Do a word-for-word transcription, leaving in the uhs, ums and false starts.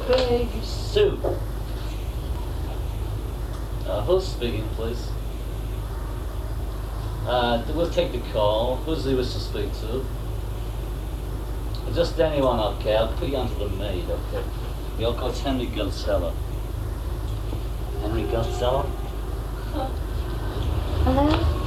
Craig Soup. Uh, who's speaking, please? Uh, we'll take the call. Who's he wish to speak to? Just anyone, okay. I'll put you onto the maid, okay? Your coach Henry Goldseller. Henry Goldseller? Hello?